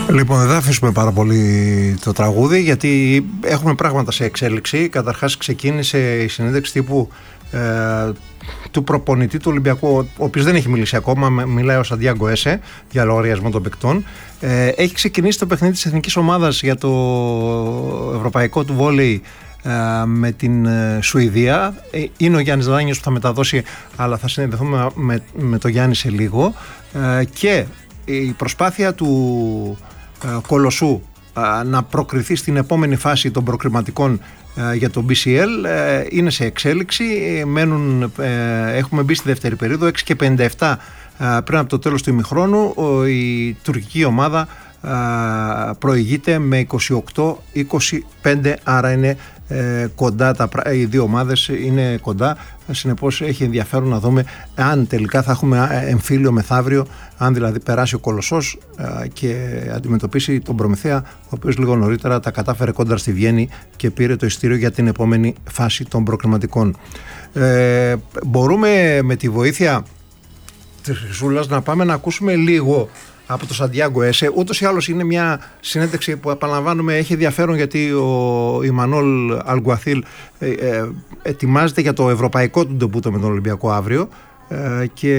Λοιπόν, δεν θα αφήσουμε πάρα πολύ το τραγούδι, γιατί έχουμε πράγματα σε εξέλιξη. Καταρχάς ξεκίνησε η συνέντευξη τύπου του προπονητή του Ολυμπιακού, ο οποίος δεν έχει μιλήσει ακόμα, μιλάει ο Σαντιάγκο Έσε για λογαριασμό των παικτών. Έχει ξεκινήσει το παιχνίδι της εθνικής ομάδας για το ευρωπαϊκό του βόλεϊ με την Σουηδία. Είναι ο Γιάννης Δάνιος που θα μεταδώσει, αλλά θα συνδεθούμε με το Γιάννη σε λίγο. Και η προσπάθεια του Κολοσσού να προκριθεί στην επόμενη φάση των προκριματικών για το BCL είναι σε εξέλιξη. Έχουμε μπει στη δεύτερη περίοδο, 6:57 πριν από το τέλος του ημιχρόνου. Η τουρκική ομάδα προηγείται με 28-25, άρα είναι κοντά, οι δύο ομάδες είναι κοντά. Συνεπώς έχει ενδιαφέρον να δούμε αν τελικά θα έχουμε εμφύλιο μεθαύριο, αν δηλαδή περάσει ο Κολοσσός και αντιμετωπίσει τον Προμηθέα, ο οποίος λίγο νωρίτερα τα κατάφερε κόντρα στη Βιέννη και πήρε το ειστήριο για την επόμενη φάση των προκριματικών. Μπορούμε με τη βοήθεια της Χρυσούλας να πάμε να ακούσουμε λίγο από το Σαντιάγκο Έσε. Ούτως ή άλλως είναι μια συνέντευξη που, επαναλαμβάνουμε, έχει ενδιαφέρον, γιατί ο Ιμανόλ Αλγκουαθίλ ετοιμάζεται για το ευρωπαϊκό του ντεμπούτο με τον Ολυμπιακό αύριο και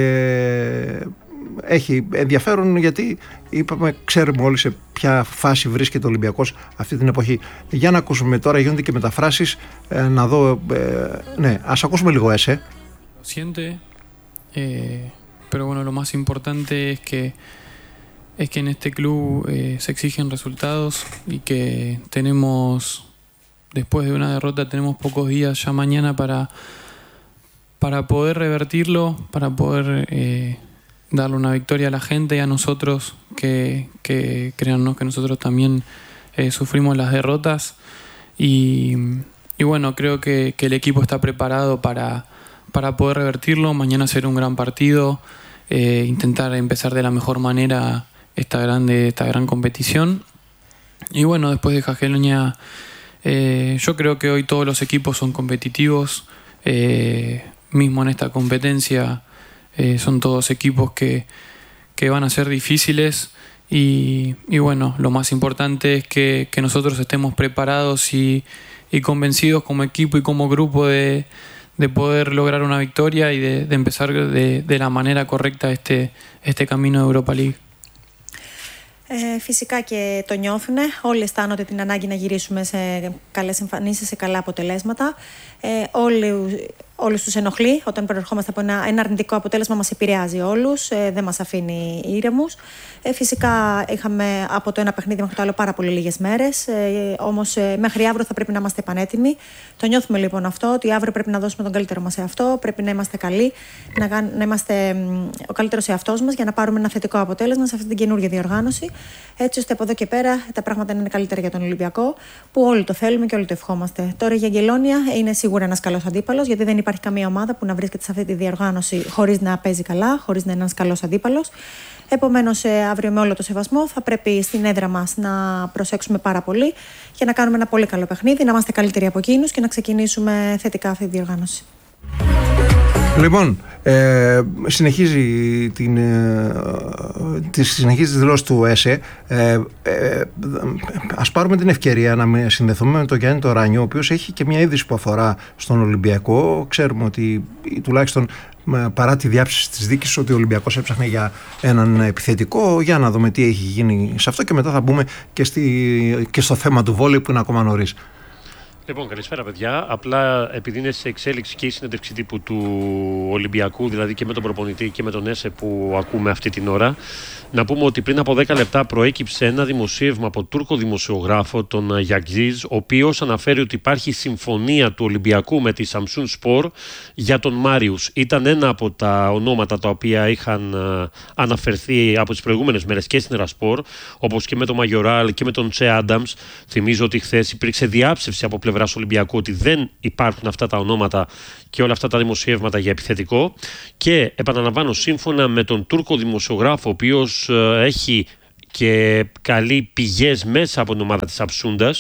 έχει ενδιαφέρον γιατί ξέρουμε όλοι σε ποια φάση βρίσκεται ο Ολυμπιακός αυτή την εποχή. Για να ακούσουμε τώρα, γίνονται και μεταφράσεις, να δω, ναι, ας ακούσουμε λίγο Έσε. Pero bueno, lo más importante es que en este club se exigen resultados y que tenemos, después de una derrota, tenemos pocos días ya mañana para poder revertirlo, para poder darle una victoria a la gente y a nosotros, que créannos que nosotros también sufrimos las derrotas y bueno, creo que el equipo está preparado para poder revertirlo. Mañana será un gran partido, intentar empezar de la mejor manera esta gran competición. Y bueno, después de Jagiellonia, yo creo que hoy todos los equipos son competitivos, mismo en esta competencia son todos equipos que van a ser difíciles y bueno, lo más importante es que nosotros estemos preparados y convencidos como equipo y como grupo de poder lograr una victoria y de empezar de la manera correcta este camino de Europa League. Φυσικά και το νιώθουν. Όλοι αισθάνονται την ανάγκη να γυρίσουμε σε καλές εμφανίσεις, σε καλά αποτελέσματα. Όλους τους ενοχλεί όταν προερχόμαστε από ένα αρνητικό αποτέλεσμα, μας επηρεάζει όλους, δεν μας αφήνει ήρεμους. Φυσικά είχαμε από το ένα παιχνίδι μέχρι το άλλο πάρα πολύ λίγες μέρες, όμως μέχρι αύριο θα πρέπει να είμαστε πανέτοιμοι. Το νιώθουμε λοιπόν αυτό, ότι αύριο πρέπει να δώσουμε τον καλύτερο μας εαυτό, πρέπει να είμαστε καλοί, να είμαστε ο καλύτερος εαυτός μας για να πάρουμε ένα θετικό αποτέλεσμα σε αυτή την καινούργια διοργάνωση, έτσι ώστε από εδώ και πέρα τα πράγματα να είναι καλύτερα για τον Ολυμπιακό, που όλοι το θέλουμε και όλοι το ευχόμαστε. Τώρα η Γιαγγελόνια είναι σίγουρα ένας καλός αντίπαλος, γιατί δεν υπάρχει καμία ομάδα που να βρίσκεται σε αυτή τη διοργάνωση χωρίς να παίζει καλά, χωρίς να είναι ένας καλός αντίπαλος. Επομένως, αύριο με όλο το σεβασμό θα πρέπει στην έδρα μας να προσέξουμε πάρα πολύ για να κάνουμε ένα πολύ καλό παιχνίδι, να είμαστε καλύτεροι από εκείνους και να ξεκινήσουμε θετικά αυτή τη διοργάνωση. Λοιπόν, συνεχίζει τις δηλώσεις του ΕΣΕ. Ας πάρουμε την ευκαιρία να συνδεθούμε με τον Γιάννη τον Ράνιο, ο οποίος έχει και μια είδηση που αφορά στον Ολυμπιακό. Ξέρουμε ότι τουλάχιστον παρά τη διάψευση της δίκης, ότι ο Ολυμπιακός έψαχνε για έναν επιθετικό. Για να δούμε τι έχει γίνει σε αυτό και μετά θα μπούμε και στο θέμα του βόλεϊ, που είναι ακόμα νωρίς. Λοιπόν, καλησπέρα παιδιά. Απλά επειδή είναι σε εξέλιξη και η συνέντευξη τύπου του Ολυμπιακού, δηλαδή και με τον προπονητή και με τον ΕΣΕ που ακούμε αυτή την ώρα, να πούμε ότι πριν από 10 λεπτά προέκυψε ένα δημοσίευμα από Τούρκο δημοσιογράφο, τον Γιαγζίζ, ο οποίος αναφέρει ότι υπάρχει συμφωνία του Ολυμπιακού με τη Samsun Spor για τον Μάριους. Ήταν ένα από τα ονόματα τα οποία είχαν αναφερθεί από τις προηγούμενες μέρες και στην Ερασπορ, όπως και με τον Μαγιοράλ και με τον Τσε Άνταμς. Θυμίζω ότι χθες υπήρξε διάψευση από πλευράς Ολυμπιακού ότι δεν υπάρχουν αυτά τα ονόματα και όλα αυτά τα δημοσιεύματα για επιθετικό. Και επαναλαμβάνω, σύμφωνα με τον Τούρκο δημοσιογράφο, ο οποίος έχει και καλεί πηγές μέσα από την ομάδα της Αψούντας,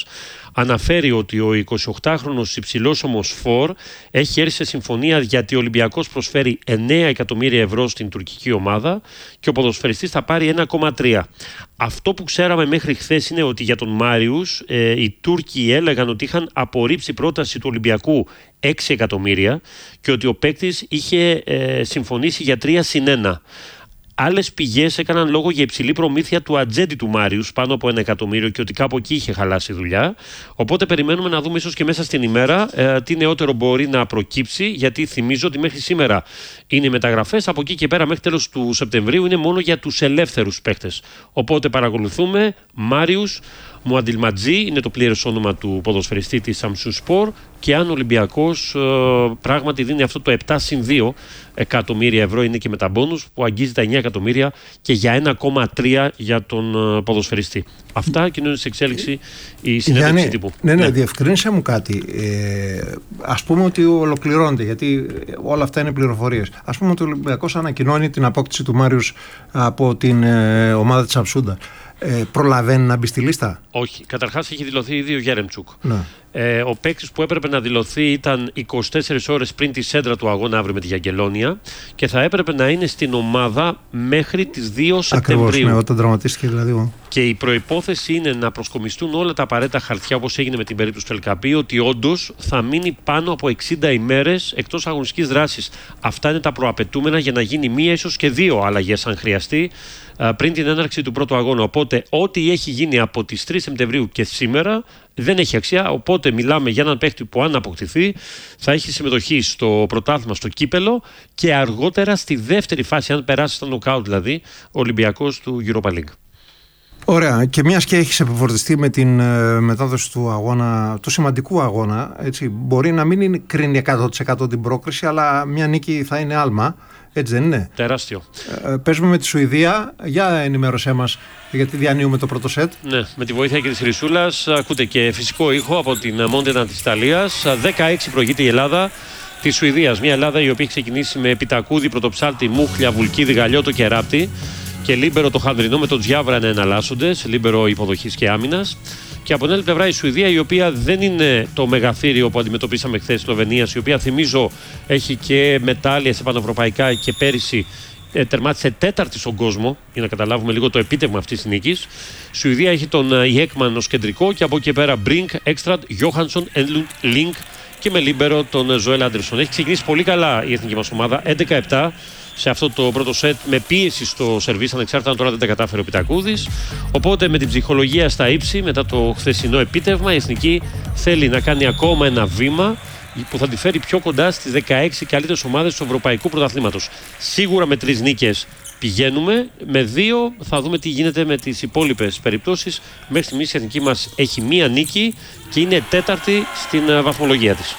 αναφέρει ότι ο 28χρονος υψηλός ομοσφόρ έχει έρθει σε συμφωνία γιατί ο Ολυμπιακός προσφέρει 9 εκατομμύρια ευρώ στην τουρκική ομάδα και ο ποδοσφαιριστής θα πάρει 1,3. Αυτό που ξέραμε μέχρι χθες είναι ότι για τον Μάριους οι Τούρκοι έλεγαν ότι είχαν απορρίψει πρόταση του Ολυμπιακού 6 εκατομμύρια και ότι ο παίκτης είχε συμφωνήσει για 3+1. Άλλες πηγές έκαναν λόγο για υψηλή προμήθεια του ατζέντη του Μάριους, πάνω από 1 εκατομμύριο, και ότι κάπου εκεί είχε χαλάσει δουλειά. Οπότε περιμένουμε να δούμε ίσως και μέσα στην ημέρα τι νεότερο μπορεί να προκύψει, γιατί θυμίζω ότι μέχρι σήμερα είναι οι μεταγραφές. Από εκεί και πέρα μέχρι τέλος του Σεπτεμβρίου είναι μόνο για τους ελεύθερους παίχτες. Οπότε παρακολουθούμε Μάριους, Μουαντιλματζή είναι το πλήρες όνομα του ποδοσφαιριστή της Σαμσουνспor, και αν ο Ολυμπιακός πράγματι δίνει αυτό το 7+2 εκατομμύρια ευρώ, είναι και με τα μπόνους που αγγίζει τα 9 εκατομμύρια και για 1,3 για τον ποδοσφαιριστή. Αυτά και είναι σε εξέλιξη η συνέντευξη τύπου. Ναι, διευκρίνησε μου κάτι. Ας πούμε ότι ολοκληρώνεται, γιατί όλα αυτά είναι πληροφορίες. Ας πούμε ότι ο Ολυμπιακός ανακοινώνει την απόκτηση του Μάριους από την ομάδα της Σαμσούντα. Προλαβαίνει να μπει στη λίστα? Όχι. Καταρχάς έχει δηλωθεί ήδη ο Γέρεμτσουκ. Ναι. Ο παίκτης που έπρεπε να δηλωθεί ήταν 24 ώρες πριν τη σέντρα του αγώνα αύριο με τη Γιαγγελόνια και θα έπρεπε να είναι στην ομάδα μέχρι τις 2 Σεπτεμβρίου. Ακριβώς, ναι, όταν τραυματίστηκε δηλαδή. Και η προϋπόθεση είναι να προσκομιστούν όλα τα απαραίτητα χαρτιά, όπως έγινε με την περίπτωση του Ελκαπή, ότι όντως θα μείνει πάνω από 60 ημέρες εκτός αγωνιστικής δράσης. Αυτά είναι τα προαπαιτούμενα για να γίνει μία, ίσως και 2 αλλαγές αν χρειαστεί, πριν την έναρξη του πρώτου αγώνα. Οπότε, ό,τι έχει γίνει από τις 3 Σεπτεμβρίου και σήμερα δεν έχει αξία. Οπότε, μιλάμε για έναν παίχτη που, αν αποκτηθεί, θα έχει συμμετοχή στο πρωτάθλημα, στο κύπελο και αργότερα στη δεύτερη φάση, αν περάσει στο νοκάουτ δηλαδή, ο Ολυμπιακός του Europa League. Ωραία. Και μιας και έχεις επιφορτιστεί με την μετάδοση του αγώνα, του σημαντικού αγώνα, έτσι, μπορεί να μην κρίνει 100% την πρόκριση, αλλά μια νίκη θα είναι άλμα. Έτσι δεν είναι? Τεράστιο. Παίζουμε με τη Σουηδία. Για ενημέρωσέ μας, γιατί διανύουμε το πρώτο σετ. Ναι, με τη βοήθεια και της Ρησούλας. Ακούτε και φυσικό ήχο από την Μόντενα της Ιταλίας. 16 προηγείται η Ελλάδα της Σουηδίας. Μια Ελλάδα η οποία έχει ξεκινήσει με Πιτακούδη, Πρωτοψάλτη, Μούχλια, Βουλκίδη, Γαλιώτο και Ράπτη. Και Λίμπερο το Χανδρινό με τον Τζιάβρα να εναλλάσσοντες. Λίμπερο υποδοχής και άμυνας. Και από την άλλη πλευρά η Σουηδία, η οποία δεν είναι το μεγαθύριο που αντιμετωπίσαμε χθες Σλοβενίας, η οποία θυμίζω έχει και μετάλλια σε πανευρωπαϊκά και πέρυσι τερμάτισε 4η στον κόσμο, για να καταλάβουμε λίγο το επίτευγμα αυτής της νίκης. Η Σουηδία έχει τον Ιέκμαν ως κεντρικό και από εκεί πέρα Μπρινκ, Έκστραντ, Γιόχανσον, Ενλουντ, Λίνκ και με Λίμπερο τον Ζωέλ Άντερσον. Έχει ξεκινήσει πολύ καλά η εθνική μας ομάδα, 11-7. Σε αυτό το πρώτο σετ με πίεση στο σερβίς, ανεξάρτητα αν τώρα δεν τα κατάφερε ο Πιτακούδης. Οπότε με την ψυχολογία στα ύψη, μετά το χθεσινό επίτευγμα, η εθνική θέλει να κάνει ακόμα ένα βήμα που θα τη φέρει πιο κοντά στις 16 καλύτερες ομάδες του Ευρωπαϊκού Πρωταθλήματος. Σίγουρα με 3 νίκες πηγαίνουμε, με 2 θα δούμε τι γίνεται με τις υπόλοιπες περιπτώσεις. Μέχρι στιγμής η εθνική μας έχει 1 νίκη και είναι 4η στην βαθμολογία της.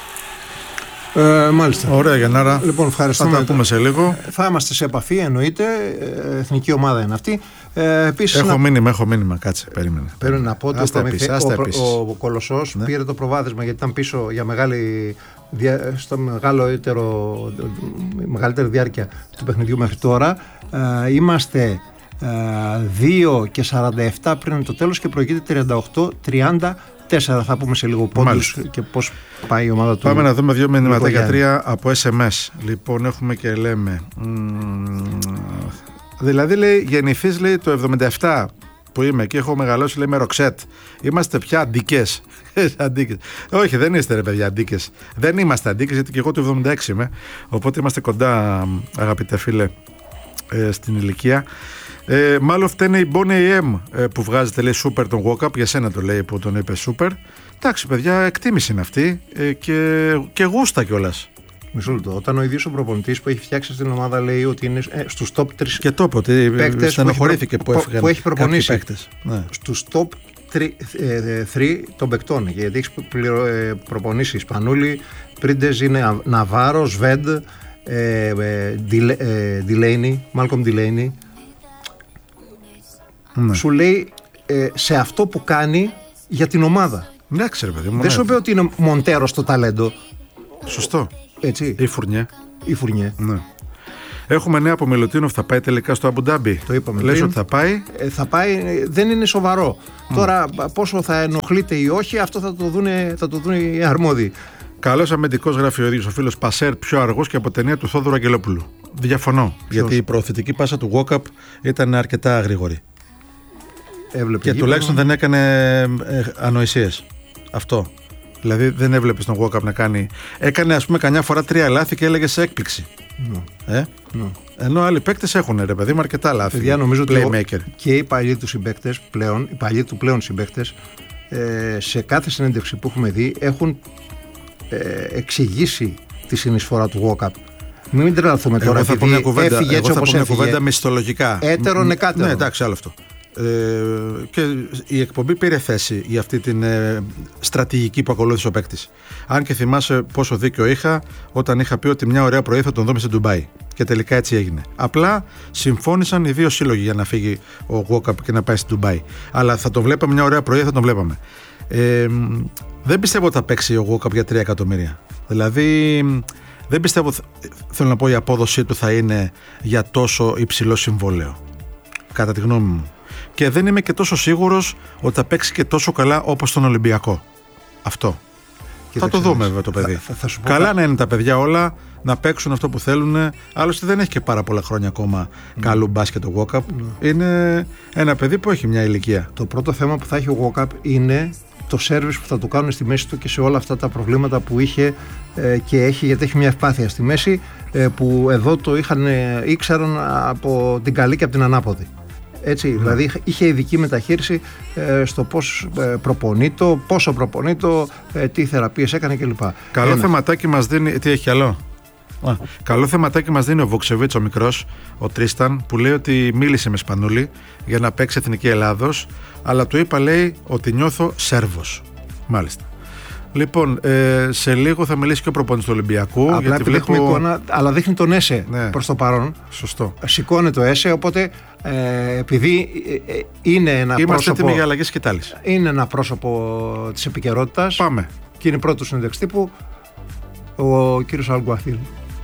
Μάλιστα. Ωραία, Γεννάρα. Λοιπόν, ευχαριστούμε. Θα τα πούμε σε λίγο. Θα είμαστε σε επαφή, εννοείται. Εθνική ομάδα είναι αυτή. Επίσης, έχω μήνυμα. Κάτσε, περίμενε. Πρέπει να πω ότι ο Κολοσσός πήρε το προβάδισμα, γιατί ήταν πίσω για στο μεγαλύτερη διάρκεια του παιχνιδιού μέχρι τώρα. Είμαστε 2:47 πριν το τέλος και προηγείται 38-30. 4 θα πούμε σε λίγο πόντους και πώς πάει η ομάδα του. Πάμε να δούμε 2 μηνύματα 3 από SMS. Λοιπόν, έχουμε και λέμε. Δηλαδή, λέει, γεννηθείς, λέει, το 77 που είμαι και έχω μεγαλώσει, λέει, με Ροξέτ. Είμαστε πια αντίκες. Όχι, δεν είστε, ρε παιδιά, αντίκες. Δεν είμαστε αντίκες, γιατί και εγώ το 76 είμαι. Οπότε είμαστε κοντά, αγαπητέ φίλε, στην ηλικία. Μάλλον φταίνε η Bonnie AM που βγάζετε, λέει, Super τον walk-up. Για σένα το λέει που τον είπε Super. Εντάξει, παιδιά, εκτίμηση είναι αυτή και γούστα κιόλας. Μισό λεπτό. Όταν ο ίδιος ο προπονητής που έχει φτιάξει στην ομάδα λέει ότι είναι στους top 3 και το είπε ότι στενοχωρήθηκε που έχει προπονήσει παίκτες. Ναι. Στους top 3 των παικτών. Γιατί έχει προπονήσει Ισπανούλη, Πρίντεζ είναι Ναβάρο, Σβέντ, Ντιλέινι, Μάλκομ Ντιλέινι. Ναι. Σου λέει σε αυτό που κάνει για την ομάδα. Ναι, ξέρω, παιδί μου. Δεν σου είπε ότι είναι Μοντέρο στο ταλέντο. Σωστό. Έτσι. Ή Φουρνιέ. Ναι. Έχουμε νέα από Μιλουτίνοφ, θα πάει τελικά στο Αμπουντάμπι. Το είπαμε. Λες ότι θα πάει. Θα πάει, δεν είναι σοβαρό. Τώρα, πόσο θα ενοχλείται ή όχι, αυτό θα το δουν οι αρμόδιοι. Καλός αμυντικός, γράφει ο ίδιος ο φίλος Πασέρ, πιο αργός και από ταινία του Θόδωρου Αγγελόπουλου. Διαφωνώ. Γιατί η προωθητική πάσα του Walkup ήταν αρκετά γρήγορη. Και τουλάχιστον δεν έκανε ανοησίες. Αυτό. Δηλαδή δεν έβλεπες τον Walkup να κάνει. Έκανε, ας πούμε, καμιά φορά 3 λάθη και έλεγε σε έκπληξη. Ενώ άλλοι παίκτες έχουν, ρε παιδί μου, αρκετά λάθη. Παιδιά, νομίζω ότι και οι παλιοί του συμπαίκτες πλέον, οι παλιοί του πλέον συμπαίκτες, σε κάθε συνέντευξη που έχουμε δει έχουν εξηγήσει τη συνεισφορά του Walkup. Μην τρελαθούμε τώρα. Εγώ θα πω μια κουβέντα, έφυγε έτσι όπως έφυγε. Κουβέντα μισθολογικά. Έτερον εκάτερον. Ναι, εντάξει, άλλο αυτό. Και η εκπομπή πήρε θέση για αυτή την στρατηγική που ακολούθησε ο παίκτης. Αν και θυμάσαι πόσο δίκιο είχα όταν είχα πει ότι μια ωραία πρωί θα τον δούμε στην Ντουμπάι. Και τελικά έτσι έγινε. Απλά συμφώνησαν οι δύο σύλλογοι για να φύγει ο Walkup και να πάει στην Ντουμπάι. Αλλά θα τον βλέπαμε μια ωραία πρωί, θα τον βλέπαμε. Δεν πιστεύω ότι θα παίξει ο Walkup για 3 εκατομμύρια. Δηλαδή, δεν πιστεύω, θέλω να πω, η απόδοσή του θα είναι για τόσο υψηλό συμβόλαιο. Κατά τη γνώμη μου. Και δεν είμαι και τόσο σίγουρος ότι θα παίξει και τόσο καλά όπως στον Ολυμπιακό. Αυτό. Θα το δούμε βέβαια το παιδί. Καλά να είναι τα παιδιά όλα, να παίξουν αυτό που θέλουν. Άλλωστε δεν έχει και πάρα πολλά χρόνια ακόμα καλού μπάσκετ ο Walkup. Είναι ένα παιδί που έχει μια ηλικία. Το πρώτο θέμα που θα έχει ο Walkup είναι το σέρβις που θα του κάνουν στη μέση του και σε όλα αυτά τα προβλήματα που είχε και έχει, γιατί έχει μια ευπάθεια στη μέση που εδώ το ήξεραν από την καλή και από την ανάποδη. Έτσι, δηλαδή είχε ειδική μεταχείριση στο πώς προπονείτο, πόσο προπονείτο, τι θεραπείες έκανε κλπ. Καλό θεματάκι μας δίνει. Τι έχει άλλο? Καλό θεματάκι μας δίνει ο Βουξεβίτς, ο μικρός, ο Τρίσταν, που λέει ότι μίλησε με Σπανούλη για να παίξει Εθνική Ελλάδος, αλλά του είπα, λέει, ότι νιώθω Σέρβος. Μάλιστα. Λοιπόν, σε λίγο θα μιλήσει και ο προπονητής του Ολυμπιακού. Απλά γιατί βλέπουμε εικόνα, αλλά δείχνει τον ΕΣΕ προς το παρόν. Σωστό. Σηκώνει το ΕΣΕ, οπότε επειδή είναι ένα είμαστε πρόσωπο. έτοιμοι για αλλαγές σκητάλης. Είναι ένα πρόσωπο της επικαιρότητας. Πάμε. Και είναι πρώτος συνέντευξη τύπου ο κύριος Αλγκουαθίλ.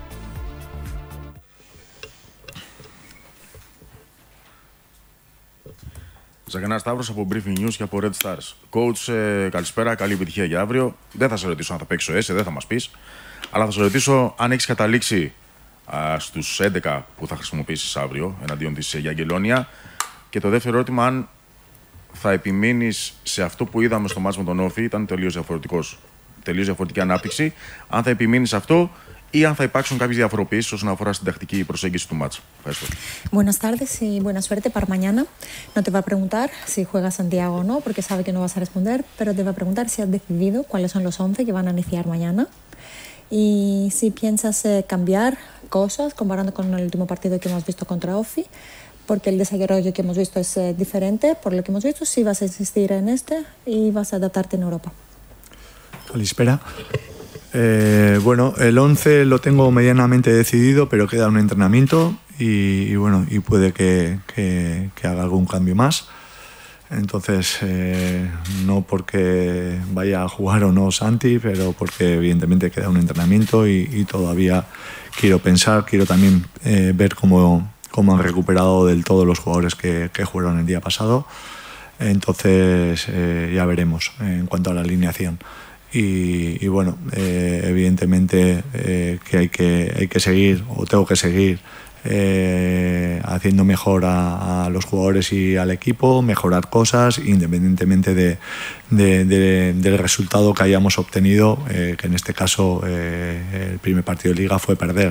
Ζαγανά Σταύρος από Briefing News και από Red Stars. Coach, καλησπέρα, καλή επιτυχία για αύριο. Δεν θα σε ρωτήσω αν θα παίξει ο ΕΣΕ, δεν θα μας πεις. Αλλά θα σε ρωτήσω αν έχεις καταλήξει στους 11 που θα χρησιμοποιήσεις αύριο εναντίον της Γιαγγελόνια. Και το δεύτερο ερώτημα, αν θα επιμείνεις σε αυτό που είδαμε στο μάτς με τον Όφη, ήταν τελείως διαφορετική ανάπτυξη. Αν θα επιμείνεις αυτό ή αν θα υπάρξουν κάποιες διαφοροποιήσεις όσον αφορά στην τακτική προσέγγιση του μάτς. Ευχαριστώ. Buenas tardes y buena suerte para mañana. No te va a preguntar si juega Santiago o no, porque sabe que no vas a responder, pero te va a preguntar si has decidido cuáles son los 11 que van a iniciar mañana y si piensas cambiar cosas comparando con el último partido que hemos visto contra Ofi, porque el desarrollo que hemos visto es diferente, por lo que hemos visto, si vas a insistir en este y vas a adaptarte en Europa. Callispera. Bueno, el 11 lo tengo medianamente decidido, pero queda un entrenamiento y bueno, y puede que haga algún cambio más. Entonces, no porque vaya a jugar o no Santi, pero porque evidentemente queda un entrenamiento y todavía quiero pensar, quiero también ver cómo han recuperado del todo los jugadores que jugaron el día pasado. Entonces, ya veremos en cuanto a la alineación. Y bueno, evidentemente que hay que seguir, o tengo que seguir haciendo mejor a los jugadores y al equipo, mejorar cosas independientemente del resultado que hayamos obtenido, que en este caso el primer partido de Liga fue perder.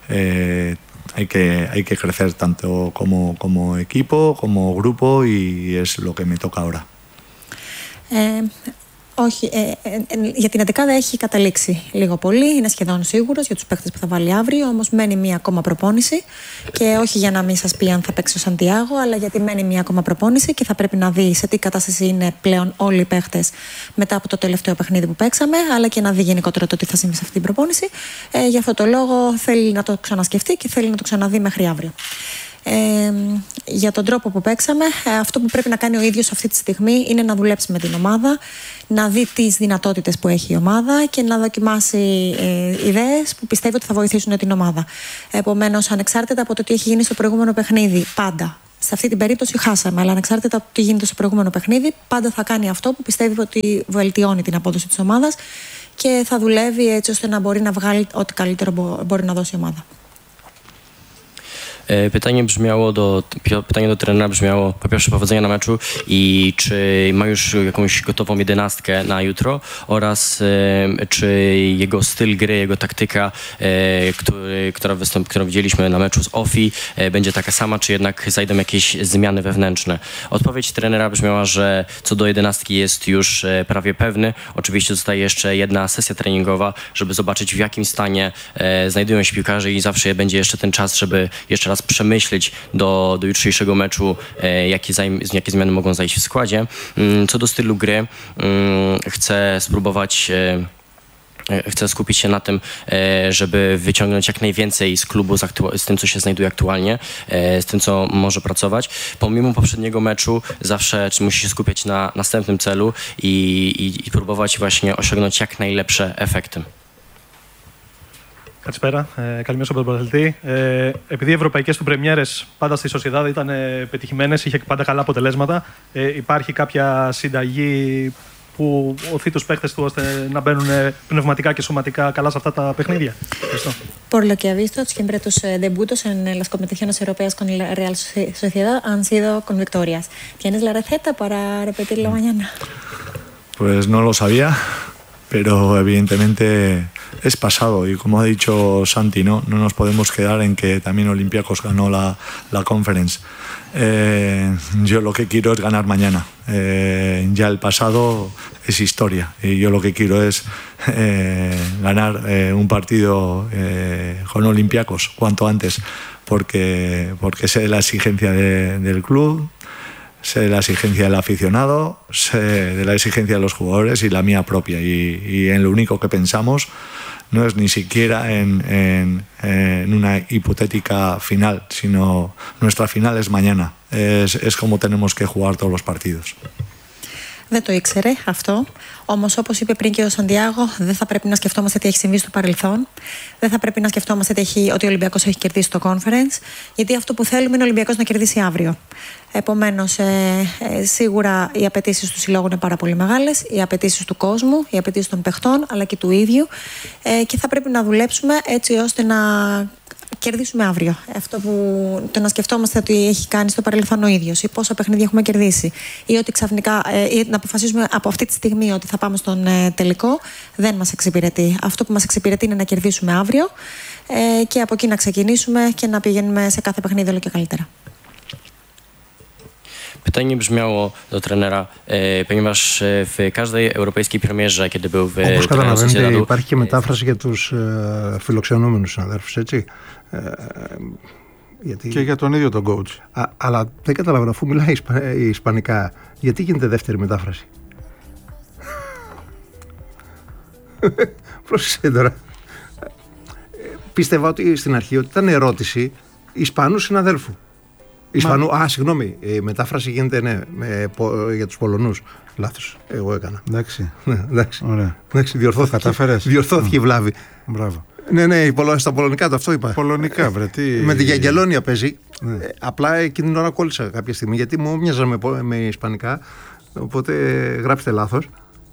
Hay que crecer tanto como equipo, como grupo, y es lo que me toca ahora. Όχι, για την 11 έχει καταλήξει λίγο πολύ, είναι σχεδόν σίγουρος για τους παίκτες που θα βάλει αύριο, όμως μένει μία ακόμα προπόνηση και όχι για να μην σας πει αν θα παίξει ο Σαντιάγο, αλλά γιατί μένει μία ακόμα προπόνηση και θα πρέπει να δει σε τι κατάσταση είναι πλέον όλοι οι παίκτες μετά από το τελευταίο παιχνίδι που παίξαμε, αλλά και να δει γενικότερα το τι θα συμβεί σε αυτή την προπόνηση. Γι' αυτό το λόγο θέλει να το ξανασκεφτεί και θέλει να το ξαναδεί μέχρι αύριο. Για τον τρόπο που παίξαμε, αυτό που πρέπει να κάνει ο ίδιος αυτή τη στιγμή είναι να δουλέψει με την ομάδα, να δει τις δυνατότητες που έχει η ομάδα και να δοκιμάσει ιδέες που πιστεύει ότι θα βοηθήσουν την ομάδα. Επομένως, ανεξάρτητα από το τι έχει γίνει στο προηγούμενο παιχνίδι, πάντα. Σε αυτή την περίπτωση χάσαμε, αλλά ανεξάρτητα από το τι γίνεται στο προηγούμενο παιχνίδι, πάντα θα κάνει αυτό που πιστεύει ότι βελτιώνει την απόδοση της ομάδας και θα δουλεύει έτσι ώστε να μπορεί να βγάλει ό,τι καλύτερο μπορεί να dώσει η ομάδα. Pytanie do trenera brzmiało, po pierwsze, powodzenia na meczu i czy ma już jakąś gotową 11 na jutro oraz czy jego styl gry, jego taktyka, którą widzieliśmy na meczu z OFI, będzie taka sama, czy jednak zajdą jakieś zmiany wewnętrzne. Odpowiedź trenera brzmiała, że co do 11 jest już prawie pewny. Oczywiście zostaje jeszcze jedna sesja treningowa, żeby zobaczyć, w jakim stanie znajdują się piłkarze i zawsze będzie jeszcze ten czas, żeby jeszcze raz przemyśleć do jutrzejszego meczu, jakie zmiany mogą zajść w składzie. Co do stylu gry, chcę skupić się na tym, żeby wyciągnąć jak najwięcej z klubu, z tym, co się znajduje aktualnie, z tym, co może pracować. Pomimo poprzedniego meczu zawsze musi się skupiać na następnym celu i próbować właśnie osiągnąć jak najlepsze efekty. Καλησπέρα. Καλημέρα στον πρωταθλητή. Επειδή οι ευρωπαϊκές του πρεμιέρες πάντα στη Σοσιεδάδ ήταν πετυχημένες, είχε πάντα καλά αποτελέσματα, υπάρχει κάποια συνταγή που οθεί τους παίχτες του ώστε να μπαίνουν πνευματικά και σωματικά καλά σε αυτά τα παιχνίδια? Ευχαριστώ. Por lo que ha visto, siempre tus debutos en las competiciones europeas con la Real Sociedad han sido con victorias. ¿Tienes la receta para repetirlo mañana? Pues no lo sabía, pero evidentemente es pasado y como ha dicho Santi, no nos podemos quedar en que también Olympiacos ganó la Conference. Yo lo que quiero es ganar mañana. Ya el pasado es historia y yo lo que quiero es ganar un partido con Olympiacos cuanto antes, porque sé de la exigencia del club, sé de la exigencia del aficionado, sé de la exigencia de los jugadores y la mía propia, y en lo único que pensamos no es ni siquiera en una hipotética final, sino nuestra final es mañana, es como tenemos que jugar todos los partidos. Δεν το ήξερε αυτό. Όμως, όπως είπε πριν και ο Σαντιάγο, δεν θα πρέπει να σκεφτόμαστε τι έχει συμβεί στο παρελθόν. Δεν θα πρέπει να σκεφτόμαστε ότι ο Ολυμπιακός έχει κερδίσει το Conference. Γιατί αυτό που θέλουμε είναι ο Ολυμπιακός να κερδίσει αύριο. Επομένως, σίγουρα οι απαιτήσεις του συλλόγου είναι πάρα πολύ μεγάλες. Οι απαιτήσεις του κόσμου, οι απαιτήσεις των παιχτών, αλλά και του ίδιου. Και θα πρέπει να δουλέψουμε έτσι ώστε να κερδίσουμε αύριο. Αυτό που το να σκεφτόμαστε ότι έχει κάνει στο παρελθόν ο ίδιος ή πόσα παιχνίδια έχουμε κερδίσει ή ότι ξαφνικά ή να αποφασίσουμε από αυτή τη στιγμή ότι θα πάμε στον τελικό, δεν μας εξυπηρετεί. Αυτό που μας εξυπηρετεί είναι να κερδίσουμε αύριο και από εκεί να ξεκινήσουμε και να πηγαίνουμε σε κάθε παιχνίδι όλο και καλύτερα. Pytanie brzmiało do trenera, ponieważ w każdej europejskiej premierze, kiedy był w Όπως καταλαβαίνετε, υπάρχει και μετάφραση για τους φιλοξενούμενους συναδέρφους, έτσι. Γιατί... Και για τον ίδιο τον coach. Αλλά δεν καταλαβαίνω, αφού μιλάει ισπανικά, γιατί γίνεται δεύτερη μετάφραση? Πρόσεχε τώρα. Πίστευα ότι στην αρχή ότι ήταν ερώτηση Ισπανού συναδέλφου. Ισπανού, συγγνώμη, η μετάφραση γίνεται για τους Πολωνούς. Λάθος, εγώ έκανα. Εντάξει. Εντάξει. Ωραία. Εντάξει, διορθώθηκε η βλάβη. Μπράβο. Ναι, στα πολωνικά το αυτό είπα. Πολωνικά, βρε. Με τη Γιαγγελόνια παίζει. Ναι. Απλά εκείνη την ώρα κόλλησα κάποια στιγμή γιατί μου μοιάζα με ισπανικά. Οπότε γράψτε λάθος.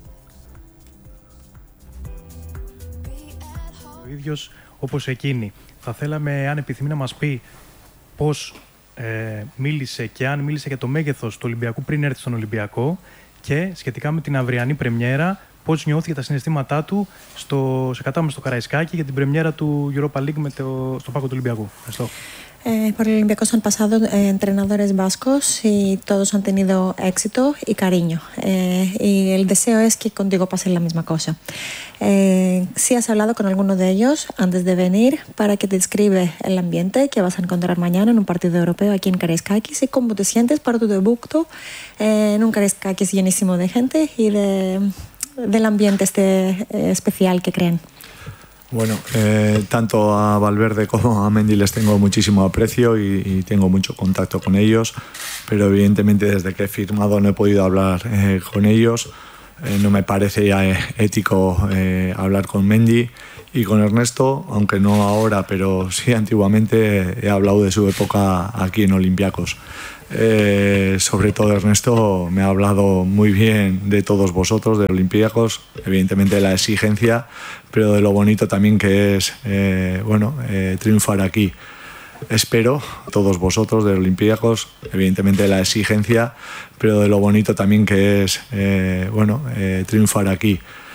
Ο ίδιος όπως εκείνη. Θα θέλαμε, αν επιθυμεί, να μας πει πώς μίλησε και αν μίλησε για το μέγεθος του Ολυμπιακού πριν έρθει στον Ολυμπιακό και σχετικά με την αυριανή πρεμιέρα, πώς νιώθηκε τα συναισθήματά του σε κατάμεση στο Καραϊσκάκι για την πρεμιέρα του Europa League στο πάγκο του Ολυμπιακού. Ευχαριστώ. Por el Olympiacos han pasado entrenadores vascos y todos han tenido éxito y cariño. Y el deseo es que contigo pase la misma cosa. Si has hablado con alguno de ellos antes de venir para que te describe el ambiente que vas a encontrar mañana en un partido europeo aquí en Karaiskakis y cómo te sientes para tu debut en un Karaiskakis llenísimo de gente y del ambiente especial que creen. Bueno, tanto a Valverde como a Mendy les tengo muchísimo aprecio y tengo mucho contacto con ellos, pero evidentemente desde que he firmado no he podido hablar con ellos. No me parece ya ético hablar con Mendy y con Ernesto, aunque no ahora, pero sí antiguamente he hablado de su época aquí en Olympiacos. Sobre todo Ernesto me ha hablado muy bien de todos vosotros, de Olympiacos, evidentemente de la exigencia, pero de lo bonito también que es triunfar aquí. Espero, todos vosotros de Olympiacos, evidentemente de la exigencia, pero de lo bonito también que es triunfar aquí.